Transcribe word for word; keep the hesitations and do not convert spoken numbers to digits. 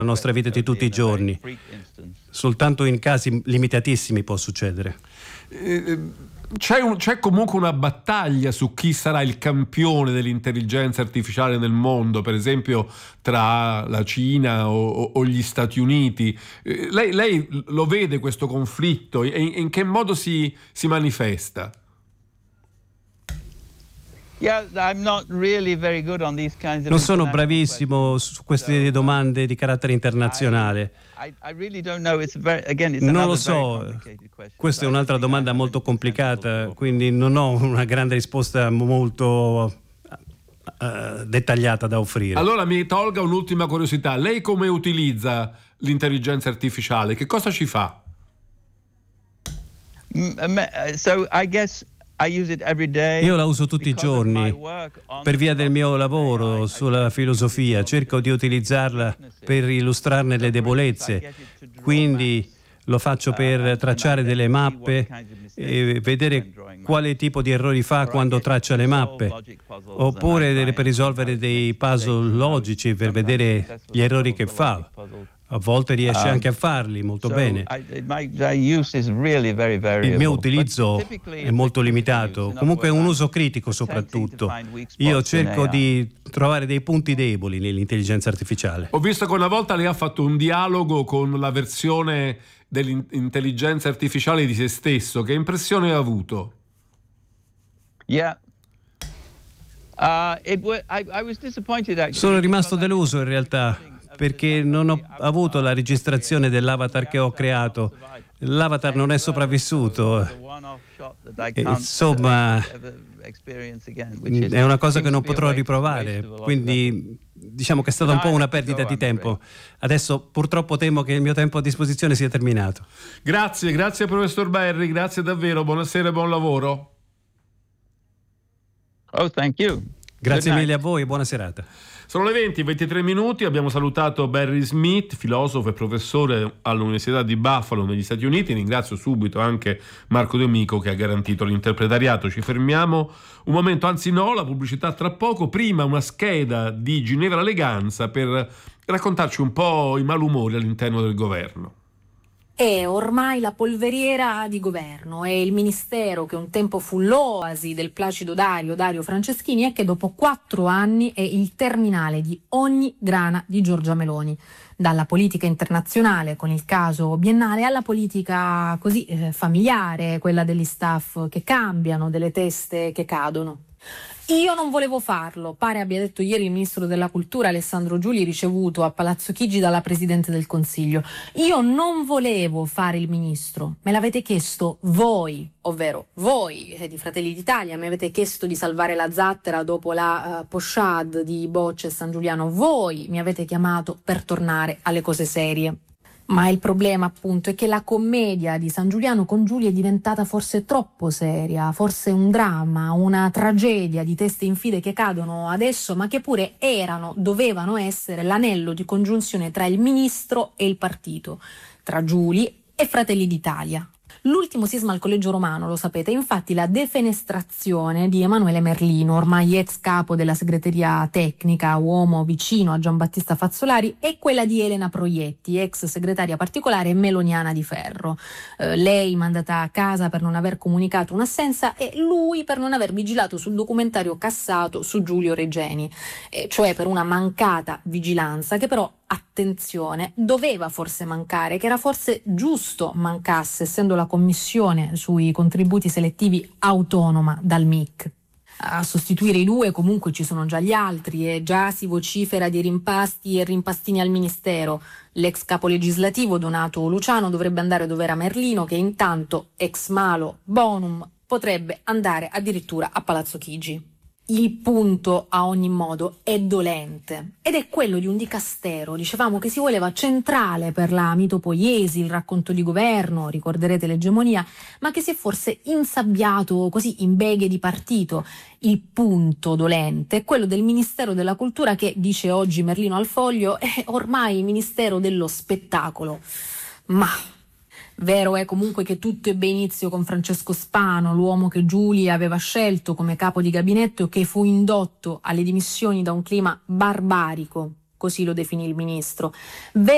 nostra vita di tutti i giorni. Soltanto in casi limitatissimi può succedere. Eh, C'è, un, c'è comunque una battaglia su chi sarà il campione dell'intelligenza artificiale nel mondo, per esempio tra la Cina o, o, o gli Stati Uniti. Eh, lei, lei lo vede questo conflitto e in, in che modo si, si manifesta? Non sono bravissimo su queste domande di carattere internazionale. Non lo so, questa è un'altra domanda molto complicata, quindi non ho una grande risposta molto uh, dettagliata da offrire. Allora mi tolga un'ultima curiosità: lei come utilizza l'intelligenza artificiale? Che cosa ci fa? So I guess Io la uso tutti i giorni per via del mio lavoro sulla filosofia. Cerco di utilizzarla per illustrarne le debolezze, quindi lo faccio per tracciare delle mappe e vedere quale tipo di errori fa quando traccia le mappe, oppure per risolvere dei puzzle logici, per vedere gli errori che fa. A volte riesce anche a farli molto bene. Il mio utilizzo è molto limitato, comunque è un uso critico soprattutto. Io cerco di trovare dei punti deboli nell'intelligenza artificiale. Ho visto che una volta lei ha fatto un dialogo con la versione dell'intelligenza artificiale di se stesso. Che impressione ha avuto? Yeah. Uh, it w- I, I was disappointed actually. Sono rimasto deluso in realtà, perché non ho avuto la registrazione dell'avatar che ho creato. L'avatar non è sopravvissuto. E, insomma, è una cosa che non potrò riprovare, quindi diciamo che è stata un po' una perdita di tempo. Adesso purtroppo temo che il mio tempo a disposizione sia terminato. Grazie, grazie professor Berry, grazie davvero, buonasera e buon lavoro. Oh, thank you. Grazie mille a voi e buona serata. Sono le venti e ventitré minuti, abbiamo salutato Barry Smith, filosofo e professore all'Università di Buffalo negli Stati Uniti. Ringrazio subito anche Marco De Mico che ha garantito l'interpretariato. Ci fermiamo un momento, anzi no, la pubblicità tra poco. Prima una scheda di Ginevra Leganza per raccontarci un po' i malumori all'interno del governo. È ormai la polveriera di governo, è il ministero che un tempo fu l'oasi del placido Dario, Dario Franceschini, e che dopo quattro anni è il terminale di ogni grana di Giorgia Meloni. Dalla politica internazionale con il caso biennale alla politica così eh, familiare, quella degli staff che cambiano, delle teste che cadono. Io non volevo farlo, pare abbia detto ieri il ministro della cultura Alessandro Giuli, ricevuto a Palazzo Chigi dalla Presidente del Consiglio. Io non volevo fare il ministro, me l'avete chiesto voi, ovvero voi di Fratelli d'Italia, mi avete chiesto di salvare la zattera dopo la uh, pochade di Boccia e San Giuliano, voi mi avete chiamato per tornare alle cose serie. Ma il problema appunto è che la commedia di San Giuliano con Giulia è diventata forse troppo seria, forse un dramma, una tragedia di teste infide che cadono adesso, ma che pure erano, dovevano essere l'anello di congiunzione tra il ministro e il partito, tra Giuli e Fratelli d'Italia. L'ultimo sisma al Collegio Romano, lo sapete, infatti la defenestrazione di Emanuele Merlino, ormai ex capo della segreteria tecnica, uomo vicino a Giambattista Fazzolari, e quella di Elena Proietti, ex segretaria particolare meloniana di ferro. Eh, lei mandata a casa per non aver comunicato un'assenza e lui per non aver vigilato sul documentario cassato su Giulio Regeni, eh, cioè per una mancata vigilanza che però, attenzione, doveva forse mancare, che era forse giusto mancasse, essendo la commissione sui contributi selettivi autonoma dal M I C. A sostituire i due comunque ci sono già gli altri e già si vocifera di rimpasti e rimpastini al ministero. L'ex capo legislativo Donato Luciano dovrebbe andare dove era Merlino, che intanto, ex malo bonum, potrebbe andare addirittura a Palazzo Chigi. Il punto, a ogni modo, è dolente ed è quello di un dicastero, dicevamo, che si voleva centrale per la mitopoiesi, il racconto di governo, ricorderete l'egemonia, ma che si è forse insabbiato così in beghe di partito. Il punto dolente è quello del Ministero della Cultura che, dice oggi Merlino al Foglio, è ormai Ministero dello spettacolo. Ma vero è comunque che tutto ebbe inizio con Francesco Spano, l'uomo che Giulia aveva scelto come capo di gabinetto, che fu indotto alle dimissioni da un clima barbarico, così lo definì il ministro.